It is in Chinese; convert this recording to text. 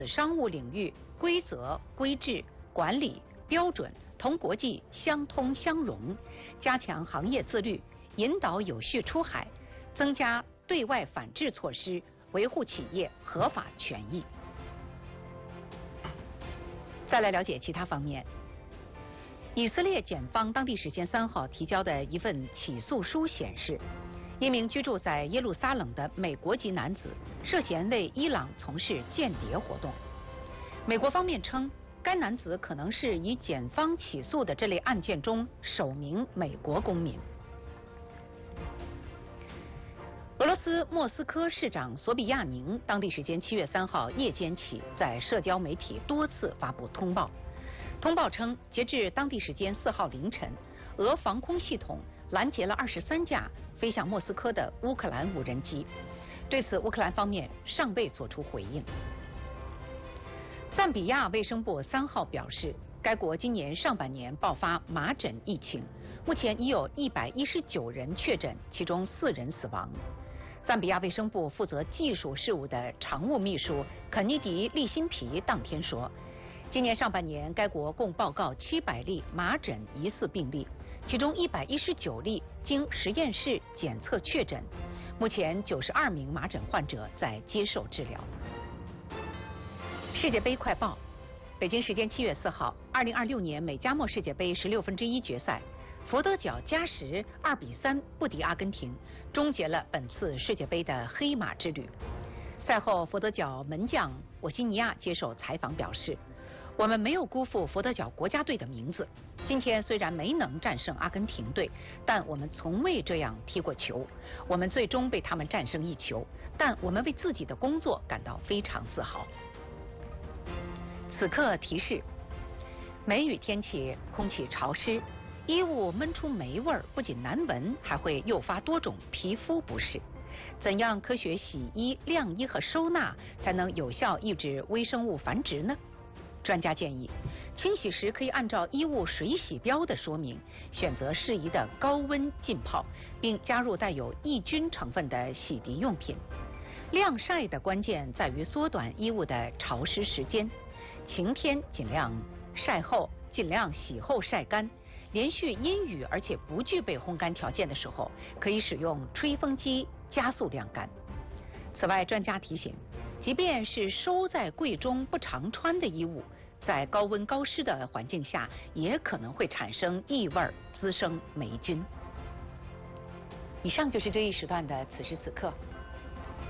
商务领域规则、规制、管理、标准同国际相通相融，加强行业自律，引导有序出海，增加对外反制措施，维护企业合法权益。再来了解其他方面。以色列检方当地时间3号提交的一份起诉书显示，一名居住在耶路撒冷的美国籍男子涉嫌为伊朗从事间谍活动。美国方面称，该男子可能是以检方起诉的这类案件中首名美国公民。俄罗斯莫斯科市长索比亚宁当地时间7月3号夜间起在社交媒体多次发布通报。通报称，截至当地时间4号凌晨，俄防空系统拦截了23架飞向莫斯科的乌克兰无人机。对此，乌克兰方面尚未作出回应。赞比亚卫生部3号表示，该国今年上半年爆发麻疹疫情，目前已有119人确诊，其中4人死亡。赞比亚卫生部负责技术事务的常务秘书肯尼迪·利辛皮当天说，今年上半年该国共报告700例麻疹疑似病例，其中119例经实验室检测确诊，目前92名麻疹患者在接受治疗。世界杯快报，北京时间7月4号，2026年美加墨世界杯16分之1决赛，佛得角加时2比3不敌阿根廷，终结了本次世界杯的黑马之旅。赛后，佛得角门将沃西尼亚接受采访表示，我们没有辜负佛得角国家队的名字。今天虽然没能战胜阿根廷队，但我们从未这样踢过球。我们最终被他们战胜1球，但我们为自己的工作感到非常自豪。此刻提示：梅雨天气，空气潮湿，衣物闷出霉味儿，不仅难闻，还会诱发多种皮肤不适。怎样科学洗衣、晾衣和收纳，才能有效抑制微生物繁殖呢？专家建议，清洗时可以按照衣物水洗标的说明，选择适宜的高温浸泡，并加入带有抑菌成分的洗涤用品。晾晒的关键在于缩短衣物的潮湿时间，晴天尽量晒后，尽量洗后晒干。连续阴雨而且不具备烘干条件的时候，可以使用吹风机加速晾干。此外，专家提醒，即便是收在柜中不常穿的衣物，在高温高湿的环境下，也可能会产生异味，滋生霉菌。以上就是这一时段的此时此刻。